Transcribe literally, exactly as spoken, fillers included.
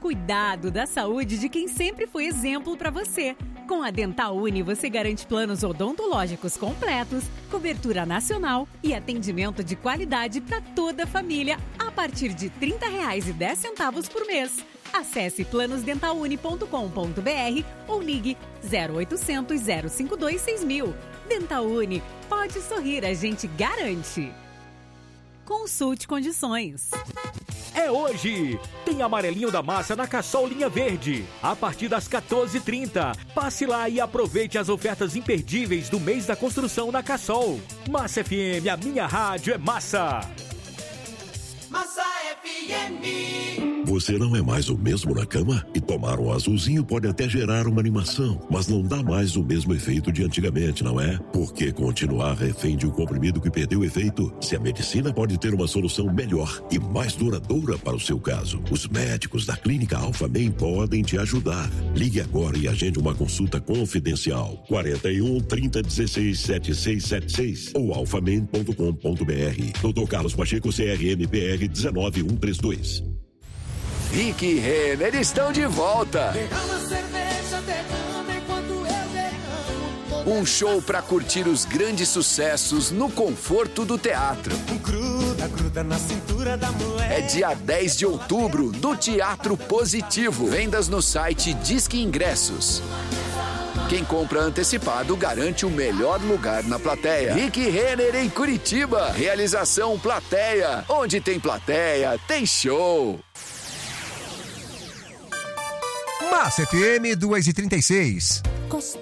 cuidado da saúde de quem sempre foi exemplo para você. Com a Dental Uni, você garante planos odontológicos completos, cobertura nacional e atendimento de qualidade para toda a família a partir de trinta reais e dez centavos por mês. Acesse planos dental uni ponto com ponto b r ou ligue zero oitocentos, zero cinco dois, seis mil. Dental Uni, pode sorrir, a gente garante. Consulte condições. É hoje! Tem amarelinho da massa na Cassol Linha Verde. A partir das quatorze e trinta. Passe lá e aproveite as ofertas imperdíveis do mês da construção na Cassol. Massa F M, a minha rádio é massa! Massa F M. Você não é mais o mesmo na cama? E tomar um azulzinho pode até gerar uma animação, mas não dá mais o mesmo efeito de antigamente, não é? Por que continuar refém de um comprimido que perdeu efeito? Se a medicina pode ter uma solução melhor e mais duradoura para o seu caso, os médicos da Clínica Alphamen podem te ajudar. Ligue agora e agende uma consulta confidencial. quarenta e um, trinta, dezesseis, setenta e seis setenta e seis ou alphamen ponto com ponto b r. doutor Carlos Pacheco, C R M P R um nove um três dois. Rick e Renner estão de volta. Derrama cerveja, derrama enquanto eu derramo. Um show para curtir os grandes sucessos no conforto do teatro. Gruda, gruda na cintura da mulher. É dia dez de outubro, no Teatro Positivo. Vendas no site Disque Ingressos. Quem compra antecipado garante o melhor lugar na plateia. Rick Renner em Curitiba. Realização Plateia. Onde tem plateia, tem show. Massa F M duas e trinta e seis.